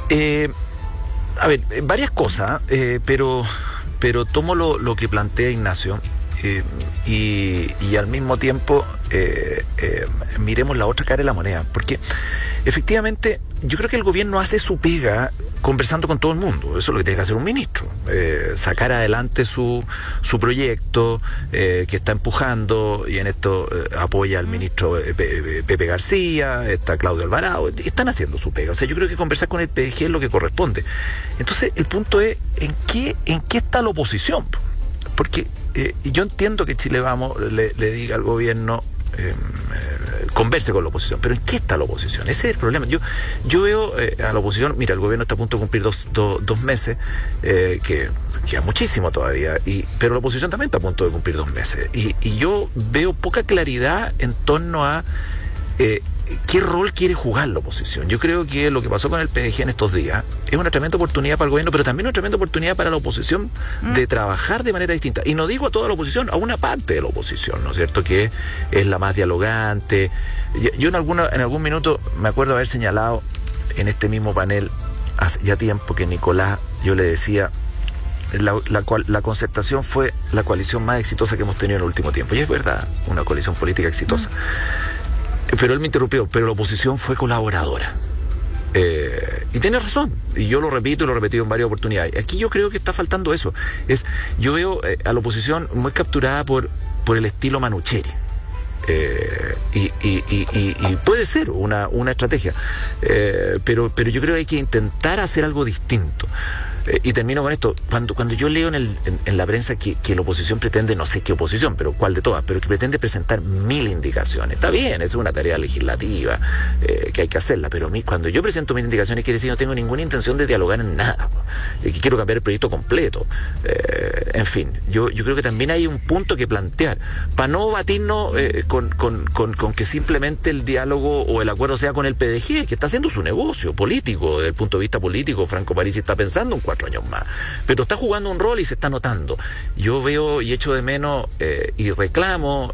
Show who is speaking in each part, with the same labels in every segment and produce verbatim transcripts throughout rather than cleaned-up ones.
Speaker 1: Eh, a ver, varias cosas, eh, pero, pero tomo lo, lo que plantea Ignacio. Eh, y, y al mismo tiempo eh, eh, miremos la otra cara de la moneda, porque efectivamente yo creo que el gobierno hace su pega conversando con todo el mundo. Eso es lo que tiene que hacer un ministro, eh, sacar adelante su su proyecto eh, que está empujando, y en esto eh, apoya al ministro eh, Pepe García, está Claudio Alvarado, están haciendo su pega. O sea, yo creo que conversar con el P D G es lo que corresponde. Entonces el punto es en qué en qué está la oposición, porque Eh, y yo entiendo que Chile Vamos le, le diga al gobierno eh, eh, converse con la oposición, pero ¿en qué está la oposición? Ese es el problema. Yo yo veo eh, a la oposición, mira, el gobierno está a punto de cumplir dos, dos, dos meses, eh, que queda muchísimo todavía, y pero la oposición también está a punto de cumplir dos meses, y, y yo veo poca claridad en torno a eh, ¿qué rol quiere jugar la oposición? Yo creo que lo que pasó con el P D G en estos días es una tremenda oportunidad para el gobierno, pero también una tremenda oportunidad para la oposición mm. de trabajar de manera distinta. Y no digo a toda la oposición, a una parte de la oposición, ¿no es cierto?, que es la más dialogante. Yo, yo en, alguna, en algún minuto me acuerdo haber señalado en este mismo panel, hace ya tiempo, que Nicolás, yo le decía, la, la, cual, la concertación fue la coalición más exitosa que hemos tenido en el último tiempo. Y es verdad, una coalición política exitosa. Mm. Pero él me interrumpió, pero la oposición fue colaboradora. Eh, y tiene razón, y yo lo repito y lo he repetido en varias oportunidades. Aquí yo creo que está faltando eso. Es, yo veo eh, a la oposición muy capturada por, por el estilo Manucheri. Eh, y, y, y, y, y puede ser una, una estrategia, eh, pero, pero yo creo que hay que intentar hacer algo distinto. Eh, y termino con esto. Cuando, cuando yo leo en, el, en, en la prensa que, que la oposición pretende, no sé qué oposición, pero cuál de todas, pero que pretende presentar mil indicaciones. Está bien, es una tarea legislativa eh, que hay que hacerla, pero a mí, cuando yo presento mil indicaciones, quiere decir que no tengo ninguna intención de dialogar en nada, eh, que quiero cambiar el proyecto completo. Eh, en fin, yo, yo creo que también hay un punto que plantear, para no batirnos eh, con, con, con, con que simplemente el diálogo o el acuerdo sea con el P D G, que está haciendo su negocio político. Desde el punto de vista político, Franco Parisi está pensando en cuatro años más, pero está jugando un rol y se está notando. Yo veo y echo de menos eh, y reclamo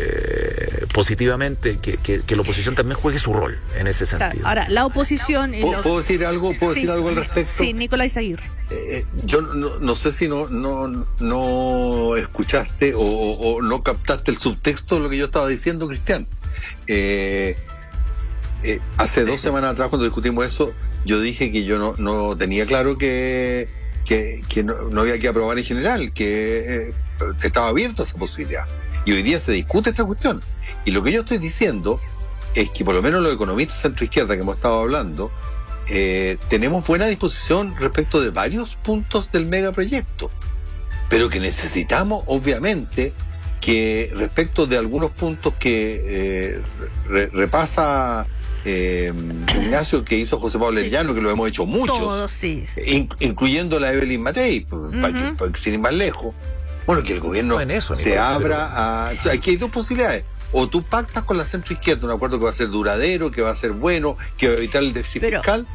Speaker 1: eh, positivamente que, que, que la oposición también juegue su rol en ese sentido.
Speaker 2: Ahora, la oposición...
Speaker 3: ¿Puedo,
Speaker 2: lo...
Speaker 3: ¿puedo decir algo? ¿Puedo
Speaker 2: sí,
Speaker 3: decir algo al respecto?
Speaker 2: Sí, Nicolás Aguirre.
Speaker 3: Eh, yo no, no sé si no, no, no escuchaste o, o no captaste el subtexto de lo que yo estaba diciendo, Cristian. Eh, eh, hace dos semanas atrás, cuando discutimos eso, yo dije que yo no, no tenía claro que, que, que no, no había que aprobar en general, que eh, estaba abierto a esa posibilidad. Y hoy día se discute esta cuestión. Y lo que yo estoy diciendo es que por lo menos los economistas centro-izquierda que hemos estado hablando, eh, tenemos buena disposición respecto de varios puntos del megaproyecto, pero que necesitamos, obviamente, que respecto de algunos puntos que eh, re, repasa eh, Ignacio, que hizo José Pablo Llano, que lo hemos hecho muchos,
Speaker 2: Todos, sí.
Speaker 3: in, incluyendo la Evelyn Matei, uh-huh. para que, para que sin ir más lejos, bueno, que el gobierno
Speaker 1: no en eso,
Speaker 3: se
Speaker 1: Nicolás,
Speaker 3: abra
Speaker 1: pero...
Speaker 3: a... O sea, aquí hay dos posibilidades. O tú pactas con la centroizquierda un acuerdo que va a ser duradero, que va a ser bueno, que va a evitar el déficit pero... fiscal,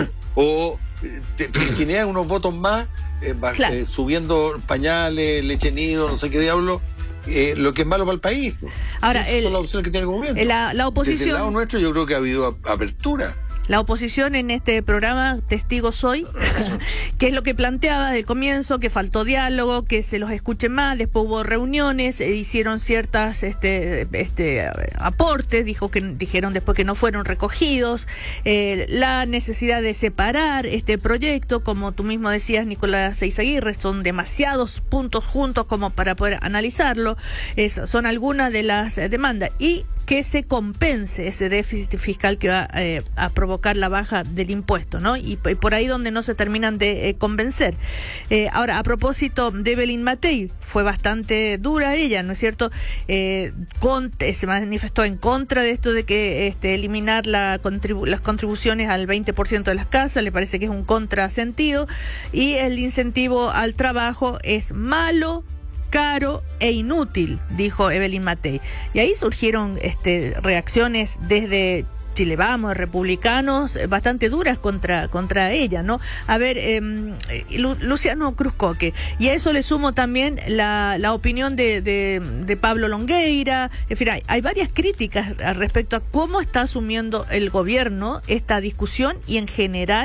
Speaker 3: o te piquineas unos votos más, eh, claro. eh, subiendo pañales, leche nido, no sé qué diablo, eh, lo que es malo para el país.
Speaker 2: Ahora,
Speaker 3: esas
Speaker 2: el,
Speaker 3: son las opciones que tiene el gobierno.
Speaker 2: La, la oposición...
Speaker 3: Desde el lado nuestro yo creo que ha habido apertura.
Speaker 2: La oposición en este programa, Testigo Soy, que es lo que planteaba desde el comienzo, que faltó diálogo, que se los escuche más, después hubo reuniones, eh, hicieron ciertas este, este, aportes, dijo que dijeron después que no fueron recogidos, eh, la necesidad de separar este proyecto, como tú mismo decías, Nicolás Eizaguirre, son demasiados puntos juntos como para poder analizarlo, es, son algunas de las demandas, y que se compense ese déficit fiscal que va eh, a provocar la baja del impuesto, ¿no? Y, y por ahí donde no se terminan de eh, convencer. Eh, ahora, a propósito de Evelyn Matei, fue bastante dura ella, ¿no es cierto? Eh, con, eh, se manifestó en contra de esto de que este, eliminar la contribu- las contribuciones al veinte por ciento de las casas, le parece que es un contrasentido, y el incentivo al trabajo es malo, caro e inútil, dijo Evelyn Matei. Y ahí surgieron este, reacciones desde Chile Vamos, republicanos, bastante duras contra contra ella, ¿no? A ver, eh, Lu, Luciano Cruzcoque, y a eso le sumo también la, la opinión de, de, de Pablo Longueira, en fin, hay, hay varias críticas respecto a cómo está asumiendo el gobierno esta discusión y en general